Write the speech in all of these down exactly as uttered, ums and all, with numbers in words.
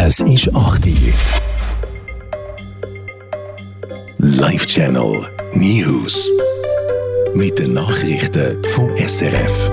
Es ist acht Uhr. Live-Channel News. Mit den Nachrichten vom S R F.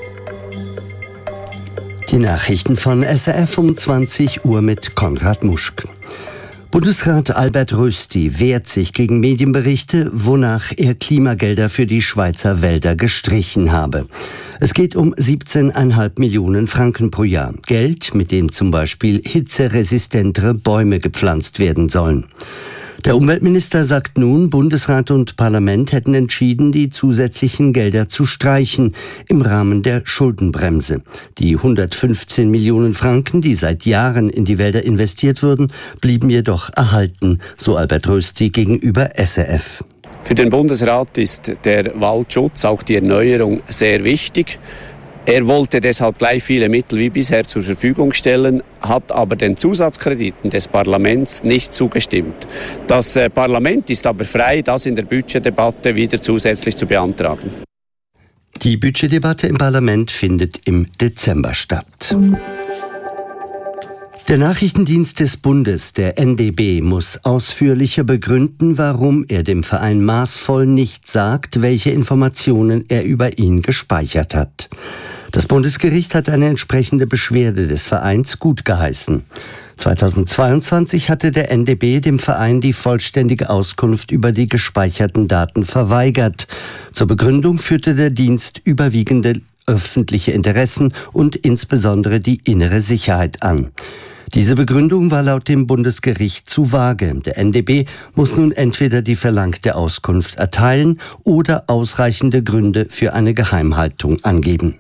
Die Nachrichten von S R F um zwanzig Uhr mit Konrad Muschk. Bundesrat Albert Rösti wehrt sich gegen Medienberichte, wonach er Klimagelder für die Schweizer Wälder gestrichen habe. Es geht um siebzehn Komma fünf Millionen Franken pro Jahr. Geld, mit dem zum Beispiel hitzeresistentere Bäume gepflanzt werden sollen. Der Umweltminister sagt nun, Bundesrat und Parlament hätten entschieden, die zusätzlichen Gelder zu streichen im Rahmen der Schuldenbremse. Die hundertfünfzehn Millionen Franken, die seit Jahren in die Wälder investiert wurden, blieben jedoch erhalten, so Albert Rösti gegenüber S R F. Für den Bundesrat ist der Waldschutz, auch die Erneuerung, sehr wichtig. Er wollte deshalb gleich viele Mittel wie bisher zur Verfügung stellen, hat aber den Zusatzkrediten des Parlaments nicht zugestimmt. Das äh, Parlament ist aber frei, das in der Budgetdebatte wieder zusätzlich zu beantragen. Die Budgetdebatte im Parlament findet im Dezember statt. Der Nachrichtendienst des Bundes, der N D B, muss ausführlicher begründen, warum er dem Verein maßvoll nicht sagt, welche Informationen er über ihn gespeichert hat. Das Bundesgericht hat eine entsprechende Beschwerde des Vereins gutgeheißen. zweitausendzweiundzwanzig hatte der N D B dem Verein die vollständige Auskunft über die gespeicherten Daten verweigert. Zur Begründung führte der Dienst überwiegende öffentliche Interessen und insbesondere die innere Sicherheit an. Diese Begründung war laut dem Bundesgericht zu vage. Der N D B muss nun entweder die verlangte Auskunft erteilen oder ausreichende Gründe für eine Geheimhaltung angeben.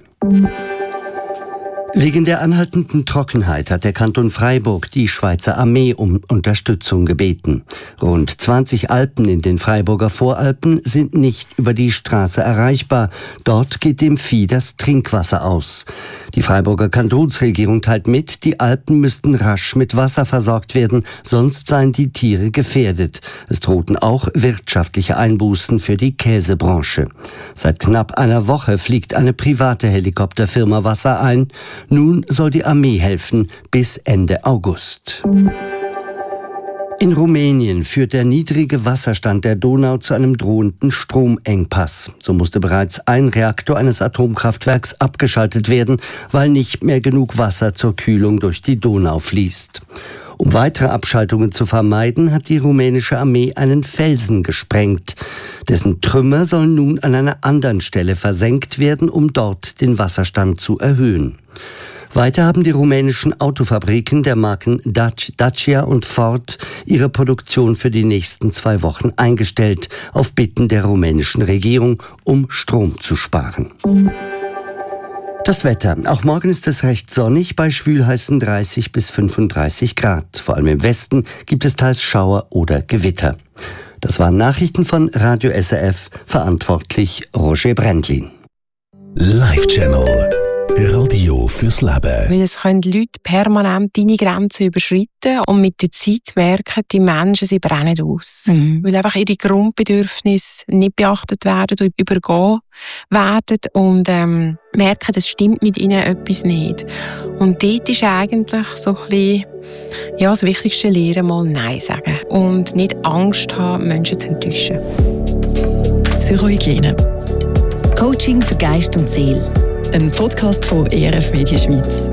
Wegen der anhaltenden Trockenheit hat der Kanton Freiburg die Schweizer Armee um Unterstützung gebeten. Rund zwanzig Alpen in den Freiburger Voralpen sind nicht über die Straße erreichbar. Dort geht dem Vieh das Trinkwasser aus. Die Freiburger Kantonsregierung teilt mit, die Alpen müssten rasch mit Wasser versorgt werden, sonst seien die Tiere gefährdet. Es drohten auch wirtschaftliche Einbußen für die Käsebranche. Seit knapp einer Woche fliegt eine private Helikopterfirma Wasser ein. Nun soll die Armee helfen bis Ende August. In Rumänien führt der niedrige Wasserstand der Donau zu einem drohenden Stromengpass. So musste bereits ein Reaktor eines Atomkraftwerks abgeschaltet werden, weil nicht mehr genug Wasser zur Kühlung durch die Donau fließt. Um weitere Abschaltungen zu vermeiden, hat die rumänische Armee einen Felsen gesprengt. Dessen Trümmer sollen nun an einer anderen Stelle versenkt werden, um dort den Wasserstand zu erhöhen. Weiter haben die rumänischen Autofabriken der Marken Dacia und Ford ihre Produktion für die nächsten zwei Wochen eingestellt, auf Bitten der rumänischen Regierung, um Strom zu sparen. Das Wetter. Auch morgen ist es recht sonnig bei schwülheißen dreißig bis fünfunddreißig Grad. Vor allem im Westen gibt es teils Schauer oder Gewitter. Das waren Nachrichten von Radio S R F, verantwortlich Roger Brendlin. Live-Channel. Radio fürs Leben. Weil es können Leute permanent deine Grenzen überschreiten und mit der Zeit merken, die Menschen, sie brennen aus. Mhm. Weil einfach ihre Grundbedürfnisse nicht beachtet werden und übergehen werden und ähm, merken, es stimmt mit ihnen etwas nicht. Und dort ist eigentlich so ein bisschen, ja, das wichtigste Lehren, mal Nein sagen. Und nicht Angst haben, Menschen zu enttäuschen. Psychohygiene. Coaching für Geist und Seele. Ein Podcast von E R F Media Schweiz.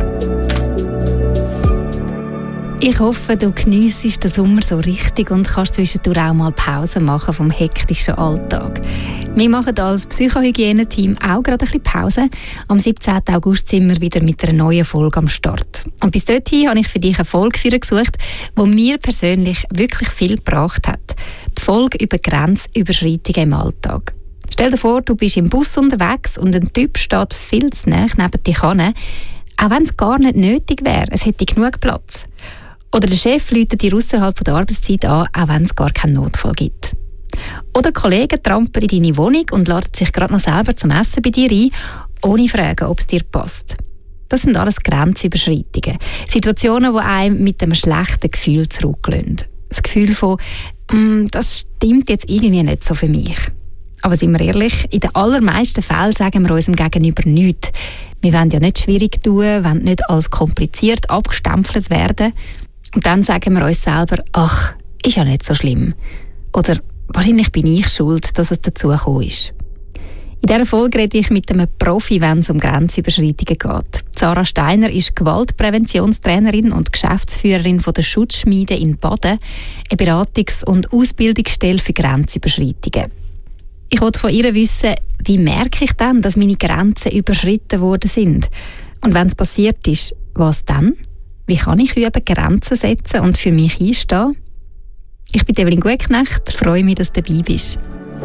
Ich hoffe, du geniessest den Sommer so richtig und kannst zwischendurch auch mal Pause machen vom hektischen Alltag. Wir machen als Psychohygiene-Team auch gerade ein bisschen Pause. Am siebzehnten August sind wir wieder mit einer neuen Folge am Start. Und bis dorthin habe ich für dich eine Folge gesucht, die mir persönlich wirklich viel gebracht hat. Die Folge über Grenzüberschreitungen im Alltag. Stell dir vor, du bist im Bus unterwegs und ein Typ steht viel zu nahe neben dir an, auch wenn es gar nicht nötig wäre, es hätte genug Platz. Oder der Chef läutet dir außerhalb der Arbeitszeit an, auch wenn es gar keinen Notfall gibt. Oder Kollegen trampeln in deine Wohnung und laden sich gerade noch selber zum Essen bei dir ein, ohne fragen, ob es dir passt. Das sind alles Grenzüberschreitungen. Situationen, die einem mit einem schlechten Gefühl zurücklassen. Das Gefühl von, mm, das stimmt jetzt irgendwie nicht so für mich. Aber sind wir ehrlich, in den allermeisten Fällen sagen wir unserem Gegenüber nichts. Wir wollen ja nicht schwierig tun, wollen nicht als kompliziert abgestempelt werden. Und dann sagen wir uns selber, ach, ist ja nicht so schlimm. Oder wahrscheinlich bin ich schuld, dass es dazu gekommen ist. In dieser Folge rede ich mit einem Profi, wenn es um Grenzüberschreitungen geht. Sarah Steiner ist Gewaltpräventionstrainerin und Geschäftsführerin von der Schutzschmiede in Baden, eine Beratungs- und Ausbildungsstelle für Grenzüberschreitungen. Ich wollte von ihr wissen, wie merke ich dann, dass meine Grenzen überschritten worden sind? Und wenn es passiert ist, was dann? Wie kann ich üben, Grenzen setzen und für mich einstehen? Ich bin Evelyn Gutknecht, freue mich, dass du dabei bist.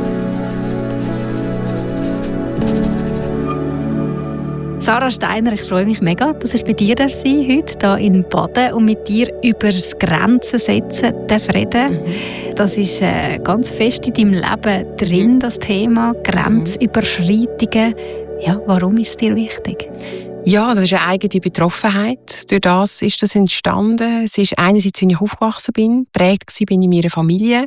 Sarah Steiner, ich freue mich mega, dass ich bei dir sein darf, heute hier in Baden und mit dir über das Grenzen setzen reden. Mhm. Das ist äh, ganz fest in deinem Leben drin, das Thema Grenzüberschreitungen. Ja, warum ist es dir wichtig? Ja, das ist eine eigene Betroffenheit. Durch das ist das entstanden. Es ist einerseits, wie ich aufgewachsen bin, geprägt bin in meiner Familie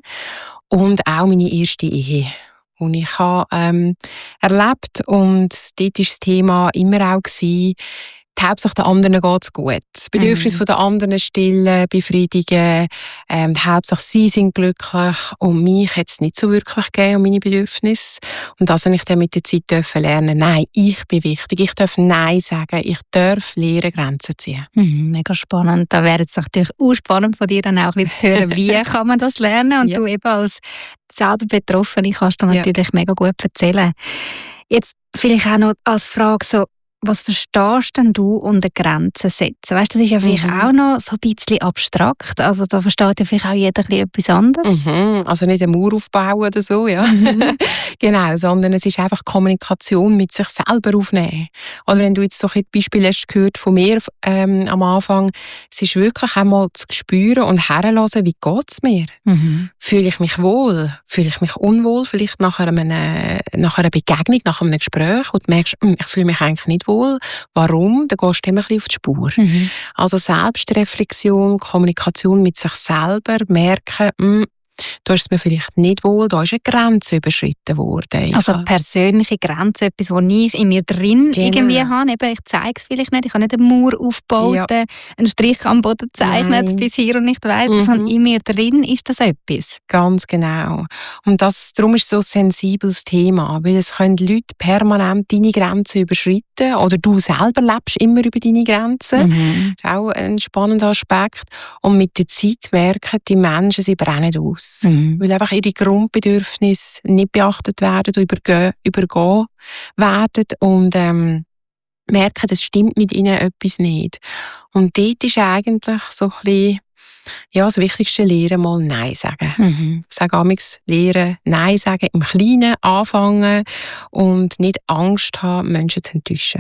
und auch meine erste Ehe. Und ich habe ähm, erlebt, und dort war das Thema immer auch gewesen, die Hauptsache den anderen geht es gut. Das Bedürfnis mhm. der anderen stillen, befriedigen. Ähm, die Hauptsache sie sind glücklich. Und mich hat es nicht so wirklich gegeben, um meine Bedürfnisse. Und das habe ich dann mit der Zeit dürfen lernen. Nein, ich bin wichtig. Ich darf Nein sagen. Ich darf lernen, Grenzen ziehen. Mhm, mega spannend. Da wäre es natürlich auch spannend von dir dann auch ein bisschen zu hören, wie kann man das lernen. Und ja. du eben als selber Betroffene kannst du natürlich ja. mega gut erzählen. Jetzt vielleicht auch noch als Frage so, was verstehst denn du unter Grenzen setzen? Weißt, das ist ja vielleicht mhm. auch noch so ein bisschen abstrakt. Also da versteht ja vielleicht auch jeder etwas anderes. Mhm. Also nicht eine Mauer aufbauen oder so, ja. Mhm. Genau, sondern es ist einfach Kommunikation mit sich selber aufnehmen. Oder wenn du jetzt so ein Beispiel hast gehört von mir ähm, am Anfang, es ist wirklich einmal zu spüren und herzuhören, wie geht es mir? Mhm. Fühle ich mich wohl? Fühle ich mich unwohl? Vielleicht nach einer, nach einer Begegnung, nach einem Gespräch, und du merkst, ich fühle mich eigentlich nicht wohl. Warum? Dann gehst du immer ein bisschen auf die Spur. Mhm. Also Selbstreflexion, Kommunikation mit sich selber, merken, mh, da ist es mir vielleicht nicht wohl, da ist eine Grenze überschritten worden. Ich also persönliche Grenze, etwas, was ich in mir drin genau. irgendwie habe. Eben, ich zeige es vielleicht nicht, ich habe nicht eine Mauer aufgebaut, ja. einen Strich am Boden gezeichnet, Nein. bis hier und nicht weiter, mhm. sondern in mir drin ist das etwas. Ganz genau. Und das, darum ist es so ein sensibles Thema, weil es können Leute permanent deine Grenzen überschreiten oder du selber lebst immer über deine Grenzen. Mhm. Das ist auch ein spannender Aspekt. Und mit der Zeit merken die Menschen, sie brennen aus. Mhm. Weil einfach ihre Grundbedürfnisse nicht beachtet werden, übergehen, übergehen werden und ähm, merken, es stimmt mit ihnen etwas nicht. Und dort ist eigentlich so ein bisschen, ja, das Wichtigste, lernen, mal Nein sagen. Mhm. Ich sage amigs, lernen, Nein sagen, im Kleinen anfangen und nicht Angst haben, Menschen zu enttäuschen.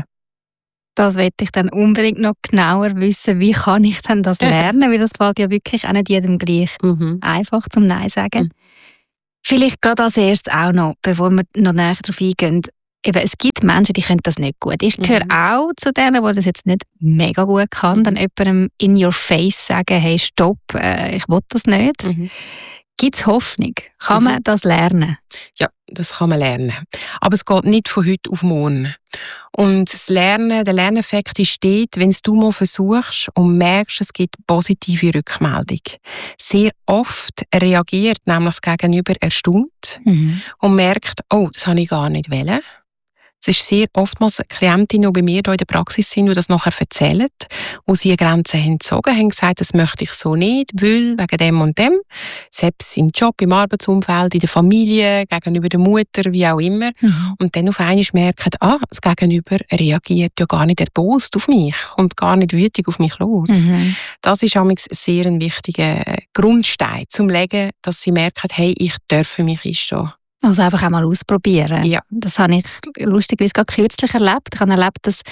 Das möchte ich dann unbedingt noch genauer wissen. Wie kann ich denn das lernen? Weil das fällt ja wirklich auch nicht jedem gleich mhm. einfach zum Nein sagen. Mhm. Vielleicht gerade als erstes auch noch, bevor wir noch näher darauf eingehen, eben, es gibt Menschen, die können das nicht gut. Ich gehöre mhm. auch zu denen, die das jetzt nicht mega gut kann, mhm. dann jemandem in your face sagen, hey, stopp, äh, ich will das nicht. Mhm. Gibt es Hoffnung? Kann mhm. man das lernen? Ja, das kann man lernen. Aber es geht nicht von heute auf morgen. Und das Lernen, der Lerneffekt entsteht, wenn du mal versuchst und merkst, es gibt positive Rückmeldung. Sehr oft reagiert nämlich das Gegenüber erstaunt mhm. und merkt, oh, das habe ich gar nicht wollen. Es ist sehr oftmals Klientinnen, die bei mir hier in der Praxis sind, die das nachher erzählen, wo sie Grenzen haben gezogen, haben gesagt, das möchte ich so nicht, weil wegen dem und dem, selbst im Job, im Arbeitsumfeld, in der Familie, gegenüber der Mutter, wie auch immer. Mhm. Und dann auf einmal merken, ah, das Gegenüber reagiert ja gar nicht erbost auf mich und gar nicht wütig auf mich los. Mhm. Das ist ein sehr ein wichtiger Grundstein zum Legen, dass sie merken, hey, ich darf für mich einstehen. Also einfach einmal ausprobieren. Ja. Das habe ich lustigerweise gerade kürzlich erlebt. Ich habe erlebt, dass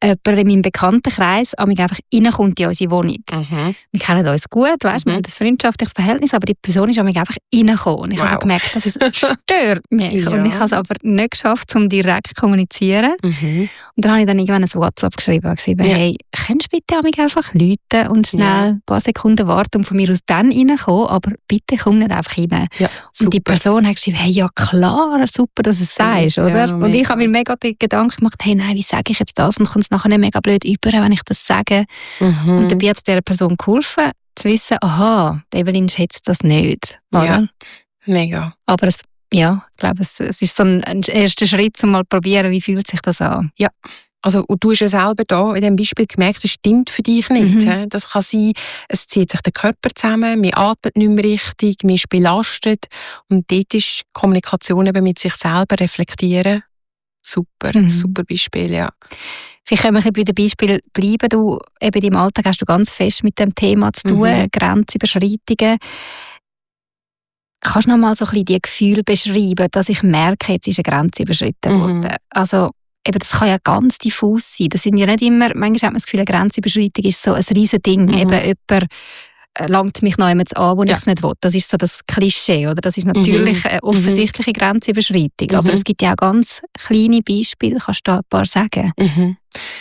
jemand in meinem Bekanntenkreis einfach reinkommt in unsere Wohnung. Mhm. Wir kennen uns gut, weißt, mhm. wir haben ein freundschaftliches Verhältnis, aber die Person ist einfach reingekommen. Und ich wow. habe gemerkt, das stört mich. Ja. Und ich habe es aber nicht geschafft, um direkt zu kommunizieren. Mhm. Und dann habe ich dann irgendwann ein WhatsApp geschrieben, geschrieben ja. hey, könntest du bitte einfach läuten und schnell ja. ein paar Sekunden warten und von mir aus dann reinkommen, aber bitte komm nicht einfach rein. Ja, und die Person hat geschrieben, hey, ja klar, super, dass du es sagst, ja, oder? Und ich habe mir mega den Gedanken gemacht, hey, nein, wie sage ich jetzt das? Und kommt es nachher nicht mega blöd über, wenn ich das sage. Mhm. Und dabei hat es dieser Person geholfen, zu wissen, aha, die Evelyn schätzt das nicht. Oder? Ja, mega. Aber es, ja, ich glaube, es, es ist so ein, ein erster Schritt, um mal zu probieren, wie fühlt sich das an. Ja. Also, und du hast ja selber da in diesem Beispiel gemerkt, das stimmt für dich nicht. Mhm. Das kann sein, es zieht sich der Körper zusammen, man atmet nicht mehr richtig, man ist belastet. Und dort ist Kommunikation eben mit sich selber reflektieren. Super, mhm. super Beispiel, ja. Vielleicht können wir bei dem Beispiel bleiben. Du, eben im Alltag hast du ganz fest mit dem Thema zu tun, mhm. Grenzüberschreitungen. Kannst du noch mal so ein bisschen die Gefühle beschreiben, dass ich merke, jetzt ist eine Grenze überschritten worden? Mhm. Also, eben, das kann ja ganz diffus sein. Das sind ja nicht immer, manchmal hat man das Gefühl, eine Grenzüberschreitung ist so ein riesen Ding. Mhm. Eben jemand langt mich noch jemand an, wo ja. ich es nicht will. Das ist so das Klischee, oder? Das ist natürlich mhm. eine offensichtliche Grenzüberschreitung. Mhm. Aber es gibt ja auch ganz kleine Beispiele. Kannst du da ein paar sagen? Mhm.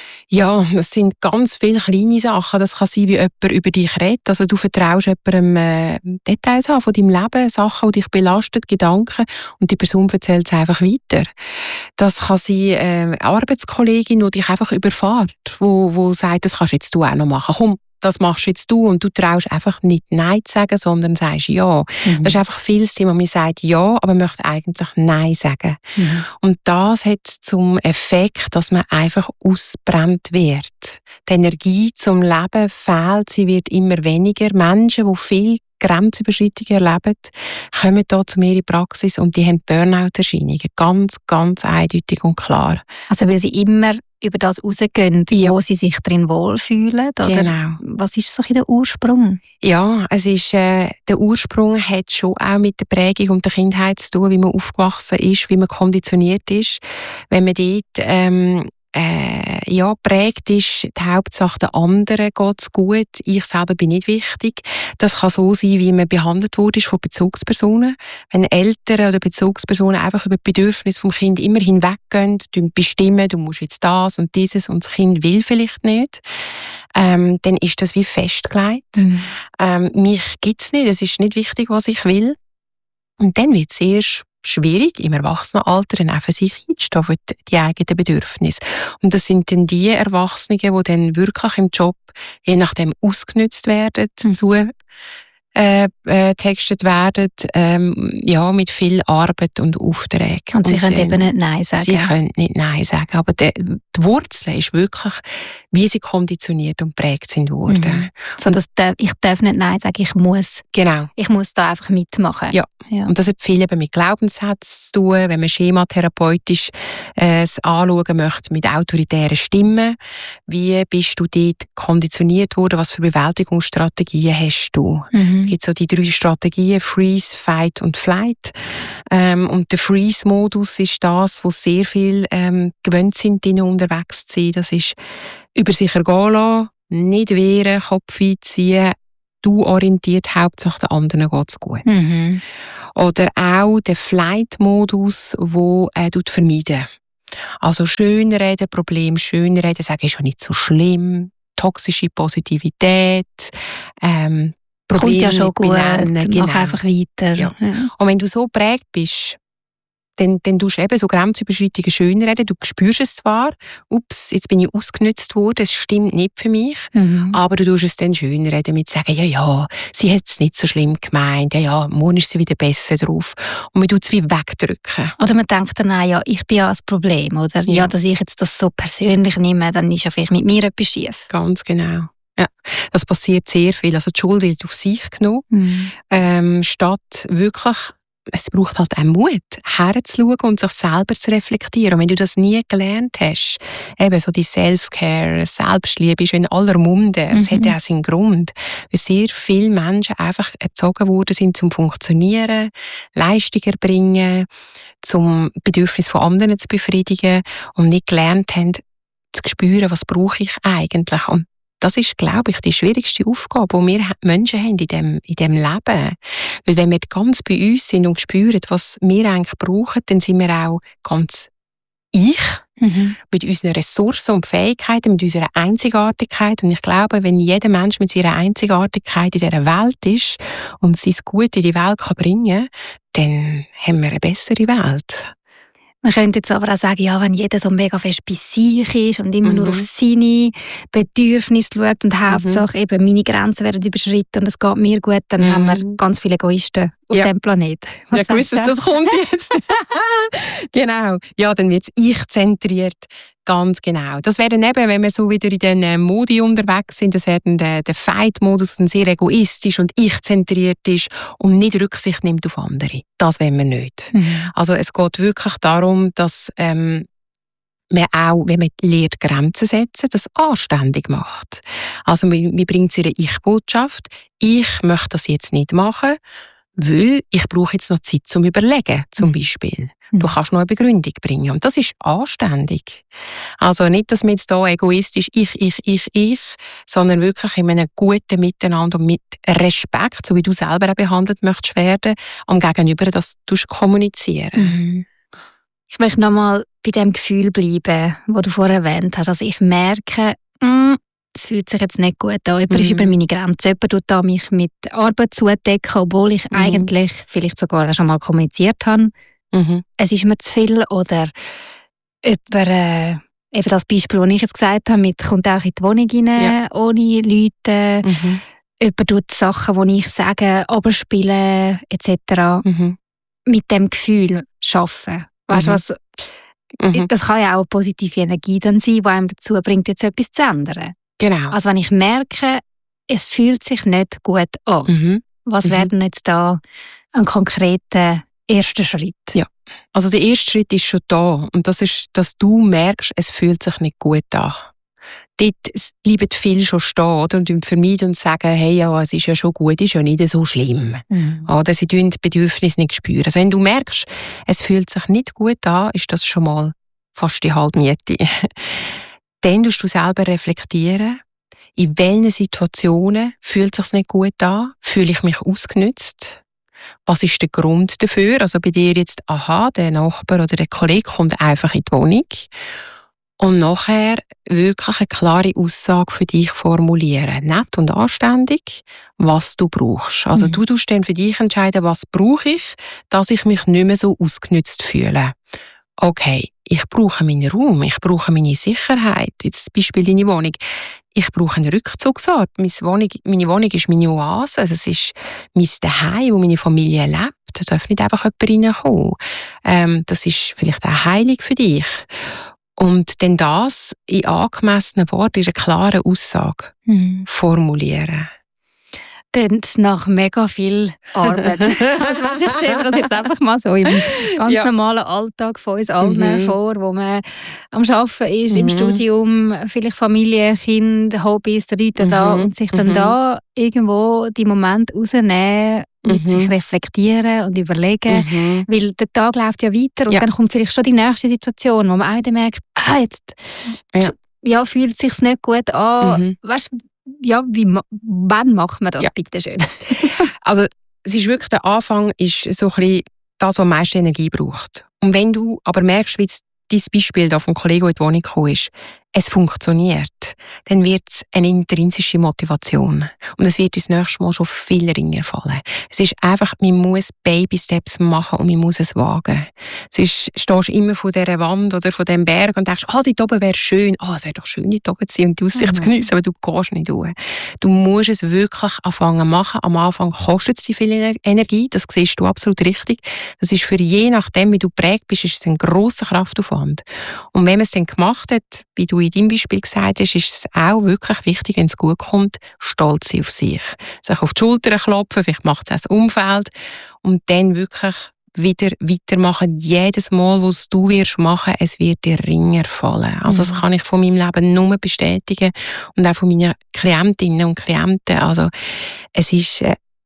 Ja, das sind ganz viele kleine Sachen. Das kann sein, wie jemand über dich redet. Also du vertraust jemandem äh, Details an von deinem Leben, Sachen, die dich belastet, Gedanken, und die Person erzählt es einfach weiter. Das kann sein, äh, eine Arbeitskollegin, die dich einfach überfährt, wo, wo sagt, das kannst jetzt du auch noch machen. Komm, das machst jetzt du, und du traust einfach nicht Nein zu sagen, sondern sagst Ja. Mhm. Das ist einfach vieles Thema. Man sagt Ja, aber man möchte eigentlich Nein sagen. Mhm. Und das hat zum Effekt, dass man einfach ausbrennt wird. Die Energie zum Leben fehlt, sie wird immer weniger. Menschen, die viel Grenzüberschreitungen erleben, kommen hier zu mir in die Praxis und die haben Burnout-Erscheinungen. Ganz, ganz eindeutig und klar. Also weil sie immer über das rausgehen, ja. wo sie sich drin wohlfühlen? Oder genau. Was ist so der Ursprung? Ja, es ist, äh, der Ursprung hat schon auch mit der Prägung und der Kindheit zu tun, wie man aufgewachsen ist, wie man konditioniert ist. Wenn man dort ähm, äh, ja, prägt ist, die Hauptsache der anderen geht's gut, ich selber bin nicht wichtig. Das kann so sein, wie man behandelt wurde von Bezugspersonen. Wenn Eltern oder Bezugspersonen einfach über die Bedürfnisse vom Kind immer hinweggehen, bestimmen, du musst jetzt das und dieses, und das Kind will vielleicht nicht, ähm, dann ist das wie festgelegt. Mhm. Ähm, mich gibt's nicht, es ist nicht wichtig, was ich will. Und dann wird es erst schwierig, im Erwachsenenalter dann auch für sich einzustehen, für die eigenen Bedürfnisse. Und das sind dann die Erwachsenen, die dann wirklich im Job je nachdem ausgenutzt werden, mhm. zu äh, äh, textet werden, ähm, ja, mit viel Arbeit und Aufträgen. Und sie und, können äh, eben nicht Nein sagen. Sie können nicht Nein sagen, aber die, die Wurzel ist wirklich, wie sie konditioniert und prägt sind worden. Mhm. So, dass ich darf nicht Nein sagen, ich muss. Genau. Ich muss da einfach mitmachen. Ja. Ja. Und das hat viel eben mit Glaubenssätzen zu tun, wenn man schematherapeutisch äh, es anschauen möchte, mit autoritären Stimmen. Wie bist du dort konditioniert worden? Was für Bewältigungsstrategien hast du? Mhm. Es gibt so die drei Strategien, Freeze, Fight und Flight. Ähm, und der Freeze-Modus ist das, wo sehr viel ähm, gewöhnt sind, drinnen unterwegs zu sein. Das ist über sich ergehen lassen, nicht wehren, Kopf einziehen, du orientiert, Hauptsache den anderen geht's gut. Mhm. Oder auch der Flight-Modus, wo äh, vermeiden. Also schönreden, Problem schönreden, sagen, ist ja nicht so schlimm, toxische Positivität, ähm, Probleme kommt ja schon gut, benennen, genau. Mach einfach weiter. Ja. Ja. Und wenn du so prägt bist, dann, dann tust du eben so Grenzüberschreitungen schönreden. Du spürst es zwar, ups, jetzt bin ich ausgenutzt worden, es stimmt nicht für mich, mhm. aber du tust es dann schönreden mit sagen, ja, ja, sie hat es nicht so schlimm gemeint, ja, ja, morgen ist sie wieder besser drauf. Und man tut es wie wegdrücken. Oder man denkt dann auch, ja, ich bin ja das Problem, oder? Ja. ja, dass ich jetzt das so persönlich nehme, dann ist ja vielleicht mit mir etwas schief. Ganz genau. Ja, das passiert sehr viel. Also die Schuld wird auf sich genommen, mhm. ähm, statt wirklich, es braucht halt auch Mut, herzuschauen und sich selber zu reflektieren. Und wenn du das nie gelernt hast, eben so die Self-Care, Selbstliebe ist in aller Munde, mhm. das hat ja auch seinen Grund, weil sehr viele Menschen einfach erzogen worden sind zum Funktionieren, Leistung erbringen, zum Bedürfnis von anderen zu befriedigen und nicht gelernt haben, zu spüren, was brauche ich eigentlich. Und das ist, glaube ich, die schwierigste Aufgabe, die wir Menschen haben in dem, in dem Leben. Weil wenn wir ganz bei uns sind und spüren, was wir eigentlich brauchen, dann sind wir auch ganz ich, mhm. mit unseren Ressourcen und Fähigkeiten, mit unserer Einzigartigkeit. Und ich glaube, wenn jeder Mensch mit seiner Einzigartigkeit in dieser Welt ist und sein Gute in die Welt kann bringen kann, dann haben wir eine bessere Welt. Man könnte jetzt aber auch sagen, ja, wenn jeder so mega fest bei sich ist und immer mhm. nur auf seine Bedürfnisse schaut und Hauptsache mhm. eben meine Grenzen werden überschritten und es geht mir gut, dann mhm. haben wir ganz viele Egoisten auf ja. diesem Planeten. Was ja, gewusst, dass das kommt jetzt. Genau. Ja, dann wird es ich-zentriert. Ganz genau. Das wäre dann eben, wenn wir so wieder in den äh, Modi unterwegs sind, das wäre dann der, der Fight-Modus, der sehr egoistisch und ich-zentriert ist und nicht Rücksicht nimmt auf andere. Das wollen wir nicht. Mhm. Also es geht wirklich darum, dass ähm, man auch, wenn man lernt, Grenzen setzen, das anständig macht. Also man, man bringt ihre Ich-Botschaft. Ich möchte das jetzt nicht machen, weil ich brauche jetzt noch Zeit zum Überlegen, zum Beispiel. Du kannst noch eine Begründung bringen. Und das ist anständig. Also nicht, dass wir jetzt hier egoistisch ich, ich, ich, ich, sondern wirklich in einem guten Miteinander und mit Respekt, so wie du selber auch behandelt möchtest werden, am Gegenüber das kommunizieren. Mhm. Ich möchte noch mal bei dem Gefühl bleiben, das du vorher erwähnt hast. Also ich merke, mh, es fühlt sich jetzt nicht gut an. Jemand mhm. ist über meine Grenze. Jemand tut da mich mit Arbeit zudecken, obwohl ich mhm. eigentlich vielleicht sogar schon mal kommuniziert habe. Mhm. Es ist mir zu viel. Oder über, äh, eben das Beispiel, das ich jetzt gesagt habe, mit kommt auch in die Wohnung rein, ja. ohne Leute. Mhm. Jemand tut Sachen, die ich sage, abspielen et cetera. Mhm. Mit dem Gefühl arbeiten. Weißt du, mhm. was? Mhm. Das kann ja auch eine positive Energie dann sein, die einem dazu bringt, jetzt etwas zu ändern. Genau. Also wenn ich merke, es fühlt sich nicht gut an, mhm. was mhm. wäre denn jetzt da ein konkreter erster Schritt? Ja, also der erste Schritt ist schon da und das ist, dass du merkst, es fühlt sich nicht gut an. Dort bleiben viele schon stehen oder? Und vermeiden und sagen, hey, ja, es ist ja schon gut, es ist ja nicht so schlimm. Mhm. Oder sie spüren die Bedürfnisse nicht. Spüren. Also wenn du merkst, es fühlt sich nicht gut an, ist das schon mal fast die halbe Miete. Dann musst du selber reflektieren, in welchen Situationen fühlt es sich nicht gut an, fühle ich mich ausgenutzt. Was ist der Grund dafür? Also bei dir jetzt, aha, der Nachbar oder der Kollege kommt einfach in die Wohnung. Und nachher wirklich eine klare Aussage für dich formulieren. Nett und anständig, was du brauchst. Also mhm. du tust dann für dich entscheiden, was brauche ich, dass ich mich nicht mehr so ausgenutzt fühle. Okay, ich brauche meinen Raum, ich brauche meine Sicherheit. Jetzt zum Beispiel deine Wohnung. Ich brauche einen Rückzugsort. Meine Wohnung, meine Wohnung ist meine Oase. Also es ist mein Zuhause, wo meine Familie lebt. Da darf nicht einfach jemand reinkommen. Ähm, das ist vielleicht auch heilig für dich. Und dann das in angemessenen Worten, in einer klaren Aussage mhm. formulieren. Klingt nach mega viel Arbeit. Also weißt, ich stelle mir das jetzt einfach mal so im ganz ja. normalen Alltag von uns allen mhm. vor, wo man am Arbeiten ist, mhm. im Studium, vielleicht Familie, Kind, Hobbys, da Leute mhm. da und sich dann mhm. da irgendwo die Momente rausnehmen, mit mhm. sich reflektieren und überlegen, mhm. weil der Tag läuft ja weiter und ja. dann kommt vielleicht schon die nächste Situation, wo man auch dann merkt, ah, jetzt ja. Ja, fühlt es sich nicht gut an. Mhm. Weißt, ja, wie, wann macht man das, ja. bitte schön? Also, es ist wirklich, der Anfang ist so ein bisschen das, was am meisten Energie braucht. Und wenn du aber merkst, wie dein Beispiel da vom Kollegen, der in die Wohnung gekommen ist, es funktioniert, dann wird es eine intrinsische Motivation. Und es wird das nächste Mal schon viel ringer fallen. Es ist einfach, man muss Baby-Steps machen und man muss es wagen. Es ist, stehst immer vor dieser Wand oder vor diesem Berg und denkst, ah, dort oben wäre schön. Ah, es wäre doch schön, dort oben zu sein und die Aussicht zu geniessen, aber du gehst nicht durch. Du musst es wirklich anfangen machen. Am Anfang kostet es dir viel Energie, das siehst du absolut richtig. Das ist für je nachdem, wie du geprägt bist, ist es ein grosser Kraftaufwand. Und wenn man es dann gemacht hat, wie du in deinem Beispiel gesagt hast, ist es auch wirklich wichtig, wenn es gut kommt, stolz sein auf sich. Sich auf die Schulter klopfen, vielleicht macht es auch das Umfeld und dann wirklich wieder weitermachen. Jedes Mal, was du wirst machen, es wird dir ringer fallen. Also mhm. das kann ich von meinem Leben nur bestätigen und auch von meinen Klientinnen und Klienten. Also es ist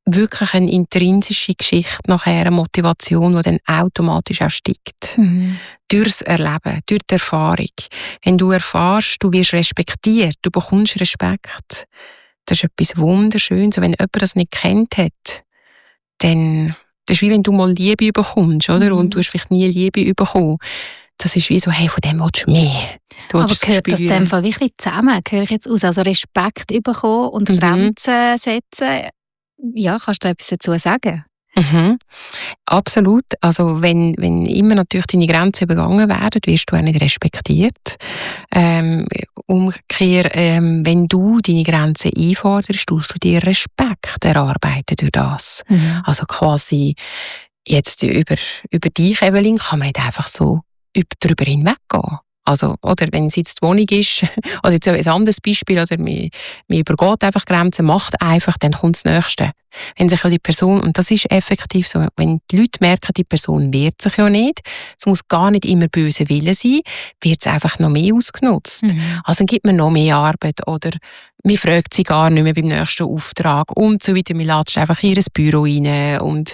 wirklich eine intrinsische Geschichte nachher, eine Motivation, die dann automatisch auch steigt. Mhm. Durchs Erleben, durch die Erfahrung. Wenn du erfährst, du wirst respektiert, du bekommst Respekt. Das ist etwas Wunderschönes. Und wenn jemand das nicht kennt hat, dann, das ist wie wenn du mal Liebe bekommst, oder? Mhm. Und du hast vielleicht nie Liebe bekommen. Das ist wie so, hey, von dem willst du mehr. Du Aber gehört das in dem Fall wirklich zusammen? Höre ich jetzt aus? Also Respekt bekommen und mhm. Grenzen setzen. Ja, kannst du etwas dazu sagen? Mhm. Absolut. Also wenn, wenn immer natürlich deine Grenzen übergangen werden, wirst du auch nicht respektiert. Ähm, umgekehrt, ähm, wenn du deine Grenzen einforderst, tust du dir Respekt erarbeiten durch das. Mhm. Also quasi jetzt über, über dich, Evelyn, kann man nicht einfach so darüber hinweggehen. Also, oder wenn es jetzt die Wohnung ist, oder jetzt ein anderes Beispiel, oder man, man übergeht einfach Grenzen, macht einfach, dann kommt das Nächste. Wenn sich ja die Person, und das ist effektiv so, wenn die Leute merken, die Person wehrt sich ja nicht, es muss gar nicht immer böse Wille sein, wird es einfach noch mehr ausgenutzt. Mhm. Also dann gibt man noch mehr Arbeit, oder man fragt sie gar nicht mehr beim nächsten Auftrag und so weiter, man latscht einfach in ihr Büro rein und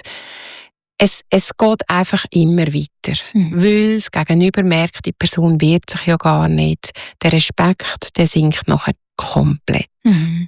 Es, es geht einfach immer weiter, mhm. weil das Gegenüber merkt, die Person wehrt sich ja gar nicht. Der Respekt, der sinkt nachher komplett. Mhm.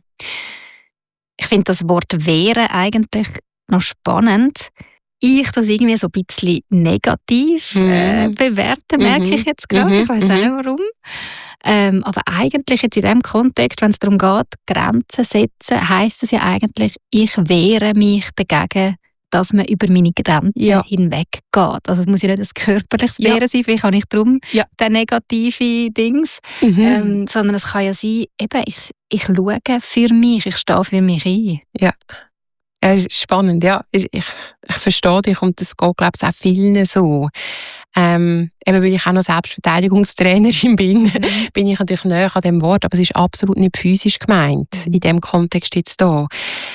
Ich finde das Wort «wehren» eigentlich noch spannend. Ich das irgendwie so ein bisschen negativ mhm. äh, bewerte, merke mhm. ich jetzt gerade. Mhm. Ich weiß auch nicht warum. Ähm, aber eigentlich jetzt in diesem Kontext, wenn es darum geht, Grenzen setzen, heisst es ja eigentlich, ich wehre mich dagegen, dass man über meine Grenzen ja. hinweggeht. Also es muss ja nicht ein körperliches Wehren ja. sein, vielleicht habe ich darum ja. den negativen Dings, mhm. ähm, sondern es kann ja sein, eben, ich, ich schaue für mich, ich stehe für mich ein. Ja, ja das ist spannend, ja. Ich, ich, ich verstehe dich und das geht, glaube ich, auch vielen so. Ähm, eben weil ich auch noch Selbstverteidigungstrainerin bin, mhm. bin ich natürlich näher an dem Wort, aber es ist absolut nicht physisch gemeint, mhm. in dem Kontext jetzt hier.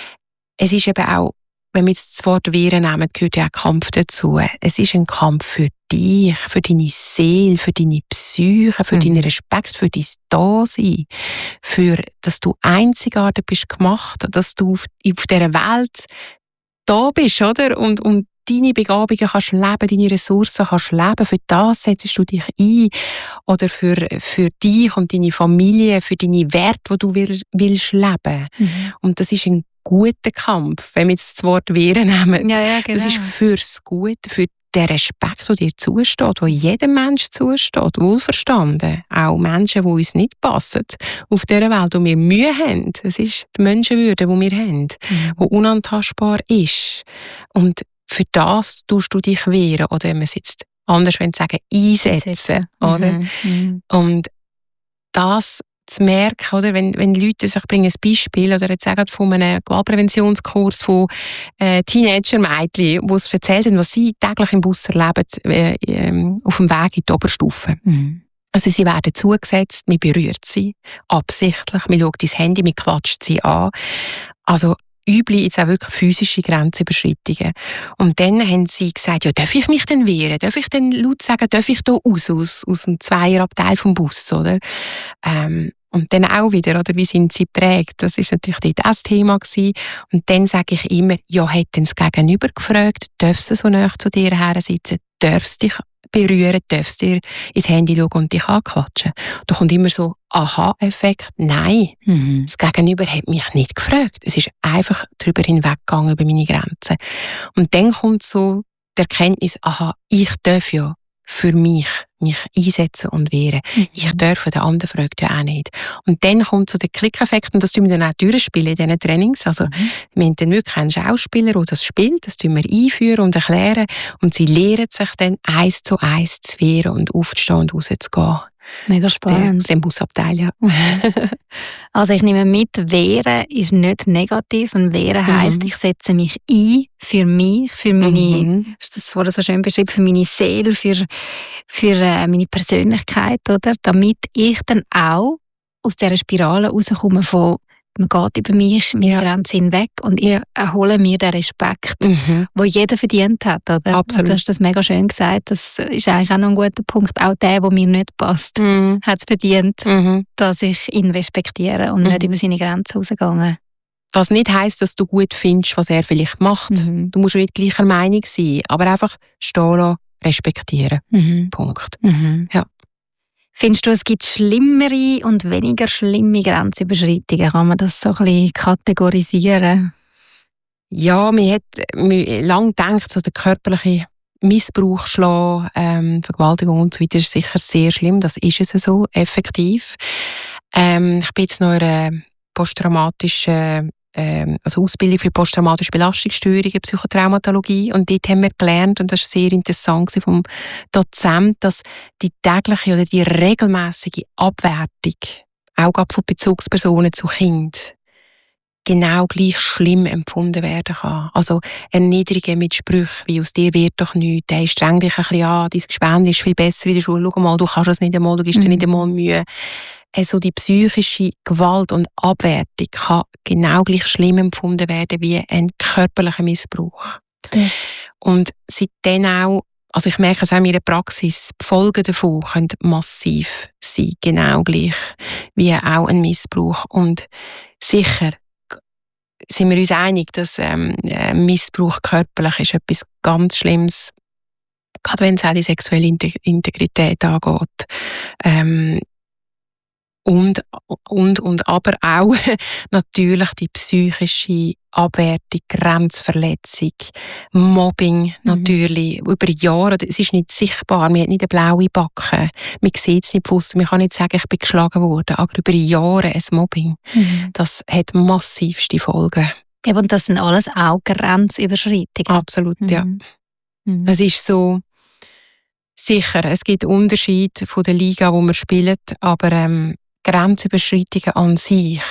Es ist eben auch, wenn wir jetzt das Wort Wehren nehmen, gehört ja auch Kampf dazu. Es ist ein Kampf für dich, für deine Seele, für deine Psyche, für mhm. deinen Respekt, für dein Dasein, für, dass du einzigartig bist gemacht, dass du auf, auf dieser Welt da bist, oder? Und, und deine Begabungen kannst leben, deine Ressourcen kannst leben. Für das setzt du dich ein. Oder für, für dich und deine Familie, für deine Werte, die du will, willst leben. Mhm. Und das ist ein guter Kampf, wenn wir jetzt das Wort Wehren nehmen. Ja, ja, genau. Das ist fürs Gute, für den Respekt, der dir zusteht, der jedem Mensch zusteht, wohlverstanden. Auch Menschen, die uns nicht passen, auf dieser Welt, wo wir Mühe haben. Es ist die Menschenwürde, die wir haben, mhm. die unantastbar ist. Und für das tust du dich wehren, oder wenn man es jetzt anders sagen, einsetzen. Oder? Mhm. Mhm. Und das zu merken, oder? Wenn, wenn Leute, ich bringe ein Beispiel, oder jetzt sagen von einem Gewaltpräventionskurs von äh, Teenager-Mädchen, die es erzählt haben, was sie täglich im Bus erleben, äh, äh, auf dem Weg in die Oberstufe. Mhm. Also sie werden zugesetzt, man berührt sie, absichtlich, man schaut ins Handy, man klatscht sie an. Also üble jetzt auch wirklich physische Grenzüberschreitungen. Und dann haben sie gesagt, ja, darf ich mich denn wehren? Darf ich denn laut sagen, darf ich da raus, aus, aus dem Zweierabteil vom Bus, oder? Ähm, und dann auch wieder, oder, wie sind sie geprägt? Das ist natürlich dort das Thema gewesen. Und dann sage ich immer, ja, hat denn das Gegenüber gefragt, darfst du so nah zu dir her sitzen? Darfst du dich berühren, darfst dir ins Handy schauen und dich anklatschen. Da kommt immer so Aha-Effekt. Nein, mhm. das Gegenüber hat mich nicht gefragt. Es ist einfach darüber hinweggegangen, über meine Grenzen. Und dann kommt so die Erkenntnis, aha, ich darf ja für mich mich einsetzen und wehren. Mhm. Ich darf, der andere fragt ja auch nicht. Und dann kommt so der Klickeffekt, und das tun wir dann auch durchspielen in diesen Trainings. Also, mhm. wir haben dann wirklich einen Schauspieler, der das spielt, das tun wir einführen und erklären, und sie lehren sich dann eins zu eins zu wehren und aufzustehen und rauszugehen. Mega spannend. Aus dem Busabteil, ja. Also ich nehme mit, wehren ist nicht negativ, sondern wehren heisst, mhm. ich setze mich ein für mich, für meine, mhm. ist das vorher so schön beschrieben, für meine Seele, für, für äh, meine Persönlichkeit, oder? Damit ich dann auch aus dieser Spirale rauskomme von man geht über mich, meine ja. Grenzen hinweg, und ich erhole mir den Respekt, mhm. den jeder verdient hat. Oder? Absolut. Du hast das mega schön gesagt. Das ist eigentlich auch noch ein guter Punkt. Auch der, der mir nicht passt, mhm. hat es verdient, mhm. dass ich ihn respektiere und mhm. nicht über seine Grenzen rausgehe. Was nicht heisst, dass du gut findest, was er vielleicht macht. Mhm. Du musst nicht gleicher Meinung sein, aber einfach stehen lassen, respektieren. Mhm. Punkt. Mhm. Ja. Findest du, es gibt schlimmere und weniger schlimme Grenzüberschreitungen? Kann man das so ein bisschen kategorisieren? Ja, man hat lange gedacht, so der körperliche Missbrauch, Schlagen, ähm, Vergewaltigung und so weiter ist sicher sehr schlimm. Das ist es so, effektiv. Ähm, ich bin jetzt noch in einer posttraumatischen ähm, also Ausbildung für posttraumatische Belastungsstörungen, Psychotraumatologie, und dort haben wir gelernt, und das war sehr interessant vom Dozent, dass die tägliche oder die regelmäßige Abwertung, auch gerade von Bezugspersonen zu Kindern, genau gleich schlimm empfunden werden kann. Also Erniedrigen mit Sprüchen wie «aus dir wird doch nichts», «hey, streng dich ein bisschen an», «dein Gespänn ist viel besser wie in der Schule», «schau mal, du kannst es nicht einmal, du gibst dir Mhm. nicht einmal Mühe». Also die psychische Gewalt und Abwertung kann genau gleich schlimm empfunden werden wie ein körperlicher Missbrauch. Ja. Und seitdem auch, also ich merke es auch in meiner Praxis, die Folgen davon können massiv sein, genau gleich wie auch ein Missbrauch. Und sicher sind wir uns einig, dass ähm, Missbrauch körperlich ist etwas ganz Schlimmes, gerade wenn es auch die sexuelle Integrität angeht. Ähm, und, und, und aber auch natürlich die psychische Abwertung, Grenzverletzung, Mobbing Mhm. natürlich über Jahre. Es ist nicht sichtbar, man hat nicht eine blaue Backe, man sieht es nicht bewusst, man kann nicht sagen, ich bin geschlagen worden, aber über Jahre ein Mobbing, Mhm. das hat massivste Folgen. Ja, und das sind alles auch Grenzüberschreitungen. Absolut, ja. Mhm. Mhm. Es ist so, sicher, es gibt Unterschiede von der Liga, wo man spielt, aber ähm, Grenzüberschreitungen an sich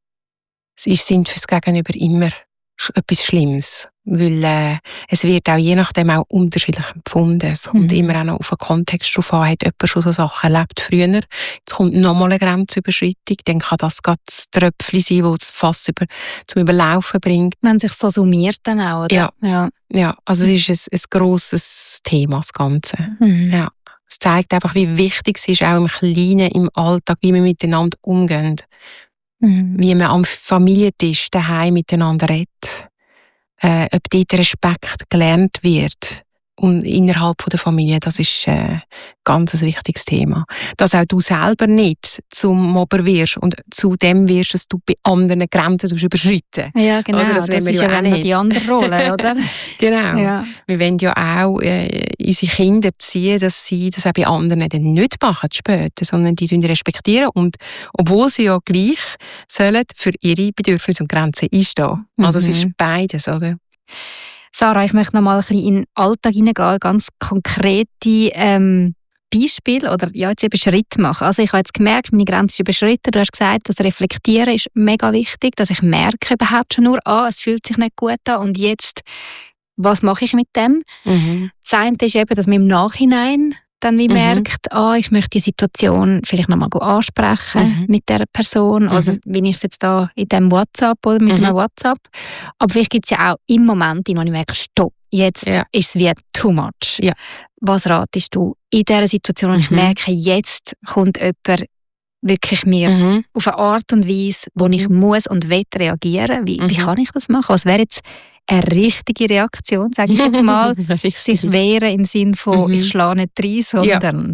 sind für das Gegenüber immer sch- etwas Schlimmes. Weil äh, es wird auch je nachdem auch unterschiedlich empfunden. Es kommt Mhm. immer auch noch auf den Kontext drauf an. Hat jemand schon so Sachen erlebt früher? Jetzt kommt nochmal eine Grenzüberschreitung. Dann kann das gerade das Tröpfchen sein, das das Fass über, zum Überlaufen bringt. Wenn sich so summiert dann auch, oder? Ja. Ja. Ja, also es ist ein, ein grosses Thema, das Ganze. Mhm. Ja. Es zeigt einfach, wie wichtig es ist, auch im Kleinen, im Alltag, wie wir miteinander umgehen. Mhm. Wie man am Familientisch daheim miteinander redet. Äh, ob dort Respekt gelernt wird. Und innerhalb der Familie, das ist äh, ein ganz wichtiges Thema. Dass auch du selber nicht zum Mobber wirst und zu dem wirst, dass du bei anderen Grenzen überschreiten. Ja, genau. Oder das Das, wollen wir ist ja ja auch dann noch nicht. die andere Rolle, oder? Genau. Ja. Wir wollen ja auch äh, unsere Kinder ziehen, dass sie das auch bei anderen dann nicht machen später, sondern die sollen respektieren und obwohl sie ja gleich sollen für ihre Bedürfnisse und Grenzen einstehen. Also es Mhm. ist beides, oder? Sarah, ich möchte noch mal ein bisschen in den Alltag hineingehen, ganz konkrete ähm, Beispiele oder ja, jetzt eben Schritte machen. Also ich habe jetzt gemerkt, meine Grenze ist überschritten. Du hast gesagt, das Reflektieren ist mega wichtig, dass ich merke überhaupt schon nur, ah, es fühlt sich nicht gut an und jetzt, was mache ich mit dem? Mhm. Das eine ist eben, dass man im Nachhinein dann wie Mhm. merkt, ah, ich möchte die Situation vielleicht nochmal ansprechen Mhm. mit der Person, also Mhm. wie ich es jetzt da in dem WhatsApp oder mit Mhm. einem WhatsApp. Aber vielleicht gibt es ja auch im Moment, in dem ich merke, stopp, jetzt Ja. ist es wie too much. Ja. Was ratest du in dieser Situation, wo ich Mhm. merke, jetzt kommt jemand wirklich mir Mhm. auf eine Art und Weise, wo ich Mhm. muss und will reagieren? Wie, wie Mhm. kann ich das machen? Was wäre jetzt eine richtige Reaktion, sage ich jetzt mal? Es ist wäre im Sinn von, Mhm. ich schlage nicht rein, sondern...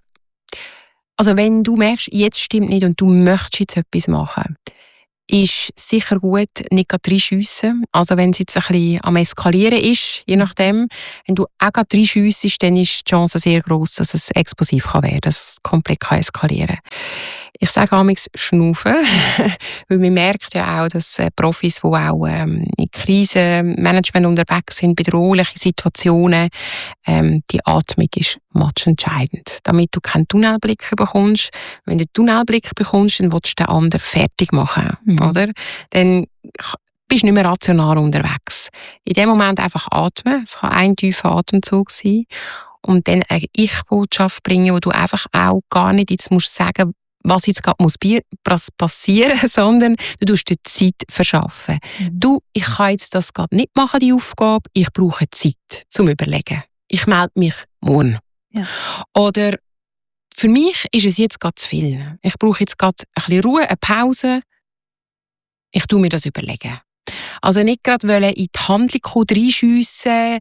Also wenn du merkst, jetzt stimmt nicht und du möchtest jetzt etwas machen, ist sicher gut, nicht gerade reinschiessen. Also wenn es jetzt ein bisschen am Eskalieren ist, je nachdem, wenn du auch gerade reinschiessest, dann ist die Chance sehr groß, dass es explosiv kann werden, dass es komplett kann eskalieren. Ich sage amigs schnaufen, weil man merkt ja auch, dass äh, Profis, die auch ähm, in Krisenmanagement unterwegs sind, bedrohliche Situationen, ähm, die Atmung ist matchentscheidend, damit du keinen Tunnelblick bekommst. Wenn du einen Tunnelblick bekommst, dann willst du den anderen fertig machen, Mhm. oder? Dann bist du nicht mehr rational unterwegs. In dem Moment einfach atmen. Es kann ein tiefer Atemzug sein und dann eine Ich-Botschaft bringen, wo du einfach auch gar nicht jetzt musst sagen, was jetzt gerade muss passieren, sondern du tust dir Zeit verschaffen. Mhm. Du, ich kann jetzt das gerade nicht machen, die Aufgabe, ich brauche Zeit zum Überlegen. Ich melde mich morgen. Ja. Oder für mich ist es jetzt gerade zu viel. Ich brauche jetzt gerade ein bisschen Ruhe, eine Pause. Ich tue mir das überlegen. Also nicht gerade in die Handlung kommen, reinschiessen,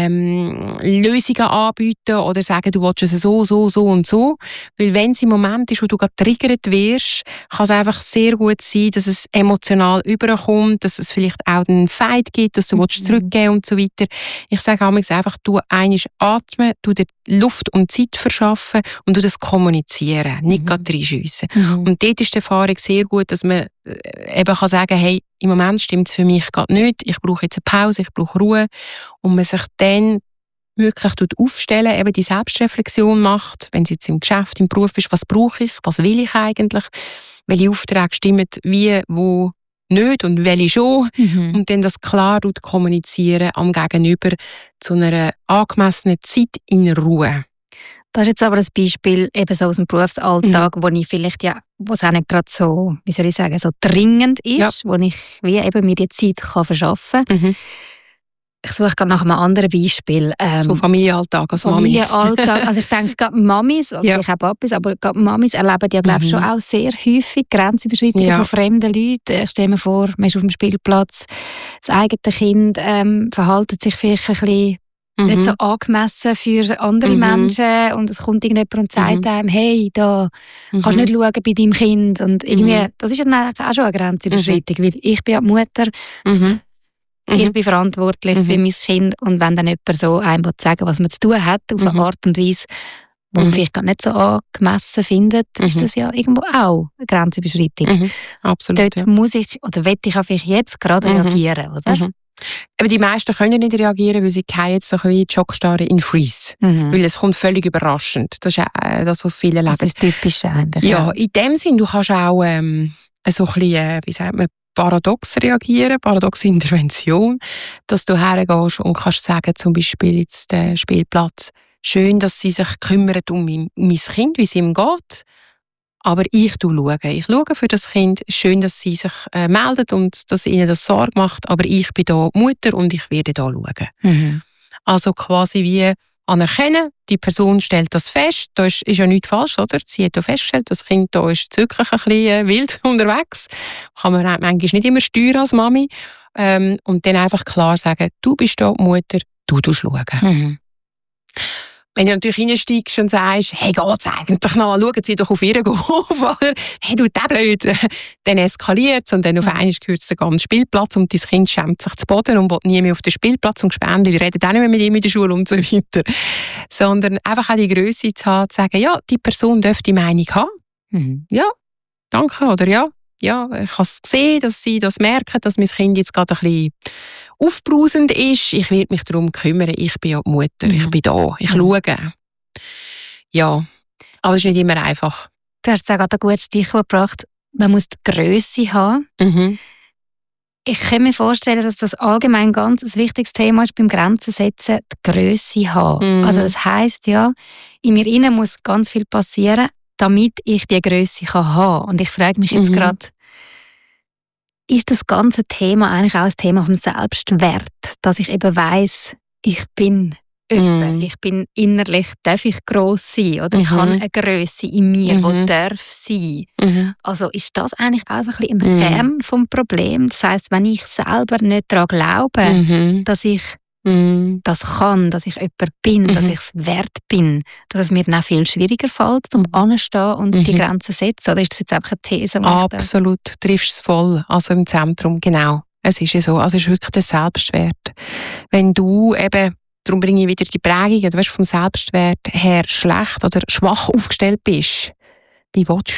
ähm, Lösungen anbieten oder sagen, du willst es so, so, so und so. Weil wenn es im Moment ist, wo du gerade getriggert wirst, kann es einfach sehr gut sein, dass es emotional überkommt, dass es vielleicht auch einen Fight gibt, dass du mhm. willst zurückgeben und so weiter. Ich sage einfach, du einmal atmen, du dir Luft und Zeit verschaffen und du das kommunizieren, nicht mhm. gerade reinschiessen. Mhm. Und dort ist die Erfahrung sehr gut, dass man eben kann sagen, hey, im Moment stimmt es für mich gerade nicht, ich brauche jetzt eine Pause, ich brauche Ruhe. Und man sich dann wirklich aufstellen, eben die Selbstreflexion macht, wenn es jetzt im Geschäft, im Beruf ist, was brauche ich, was will ich eigentlich, welche Aufträge stimmen wie, wo nicht und welche schon. Mhm. Und dann das klar kommunizieren am Gegenüber zu einer angemessenen Zeit in Ruhe. Das ist jetzt aber ein Beispiel eben so aus dem Berufsalltag, mhm. wo ich vielleicht ja, wo es auch nicht gerade so, wie soll ich sagen, so dringend ist, ja. wo ich wie eben mir die Zeit kann verschaffen kann. Mhm. Ich suche gerade nach einem anderen Beispiel. Ähm, so Familienalltag als Mami. Familienalltag. Also ich denke, gerade Mamis, oder ja. ich auch Papis, aber gerade Mamis erleben ja, glaube ich, mhm. schon auch sehr häufig Grenzüberschreitungen ja. von fremden Leuten. Ich stelle mir vor, man ist auf dem Spielplatz, das eigene Kind ähm, verhält sich vielleicht ein bisschen mhm. nicht so angemessen für andere mhm. Menschen und es kommt irgendjemand und sagt mhm. einem, hey, da mhm. kannst du nicht schauen bei deinem Kind. Und irgendwie, mhm. das ist ja dann auch schon eine Grenzüberschreitung, mhm. weil ich bin ja die Mutter, mhm. ich bin verantwortlich mhm. für mein Kind und wenn dann jemand so einem sagen was man zu tun hat, auf mhm. eine Art und Weise, die man mhm. vielleicht gar nicht so angemessen findet, mhm. ist das ja irgendwo auch eine Grenzüberschreitung. Mhm. Absolut, Dort ja. muss ich, oder will ich auch jetzt gerade mhm. reagieren, oder? Mhm. Aber die meisten können nicht reagieren, weil sie fallen jetzt so wie Schockstarre in Freeze. Mhm. Weil es kommt völlig überraschend. Das ist äh, das, was viele leben. Das ist typisch eigentlich. Ja, ja. in dem Sinn, du kannst auch ähm, so ein bisschen, äh, wie sagt man, paradox reagieren, paradoxe Intervention, dass du hergehst und kannst sagen, zum Beispiel jetzt der Spielplatz, schön, dass sie sich kümmern um mein, mein Kind, wie es ihm geht, aber ich schaue. Ich schaue für das Kind, schön, dass sie sich äh, meldet und dass ihnen das Sorge macht, aber ich bin da Mutter und ich werde da schauen. Mhm. Also quasi wie anerkennen, die Person stellt das fest, da ist, ist ja nichts falsch, oder? Sie hat ja festgestellt, das Kind da ist wirklich ein bisschen wild unterwegs. Kann man manchmal nicht immer steuern als Mami. Ähm, und dann einfach klar sagen, du bist da die Mutter, du tust schauen. Mhm. Wenn du natürlich reinsteigst und sagst, hey, geht's eigentlich noch? Schauen Sie doch auf Ihren Golf, oder? Hey, du der blöd. Dann eskaliert es und dann auf einmal gehört es den ganzen Spielplatz und dein Kind schämt sich zu Boden und will nie mehr auf den Spielplatz und Gespendli reden auch nicht mehr mit ihm in der Schule und so weiter. Sondern einfach auch die Grösse zu haben, zu sagen, ja, die Person darf die Meinung haben. Mhm. Ja, danke, oder ja. Ja, ich habe es gesehen, dass sie das merken, dass mein Kind jetzt gerade ein bisschen aufbrausend ist. Ich werde mich darum kümmern. Ich bin ja die Mutter. Mhm. Ich bin da. Ich mhm. schaue. Ja, aber es ist nicht immer einfach. Du hast auch gerade ein gutes Stichwort gebracht. Man muss die Grösse haben. Mhm. Ich kann mir vorstellen, dass das allgemein ganz ein wichtiges Thema ist beim Grenzen setzen, die Grösse haben. Mhm. Also das heisst ja, in mir innen muss ganz viel passieren, damit ich die Grösse haben kann. Und ich frage mich jetzt mhm. gerade, ist das ganze Thema eigentlich auch ein Thema vom Selbstwert, dass ich eben weiss, ich bin jemand, mm. ich bin innerlich, darf ich gross sein oder mm-hmm. ich habe eine Grösse in mir, mm-hmm. die darf sein. Mm-hmm. Also ist das eigentlich auch so ein bisschen ein Kern vom Problem? Das heisst, wenn ich selber nicht daran glaube, mm-hmm. dass ich mm. das kann, dass ich jemand bin, mm-hmm. dass ich es wert bin, dass es mir dann auch viel schwieriger fällt, um anzustehen und mm-hmm. die Grenzen zu setzen? Oder ist das jetzt einfach eine These? Absolut, du triffst es voll. Also im Zentrum, genau. Es ist ja so, also es ist wirklich der Selbstwert. Wenn du eben, darum bringe ich wieder die Prägung, du weißt, vom Selbstwert her schlecht oder schwach aufgestellt bist, wie willst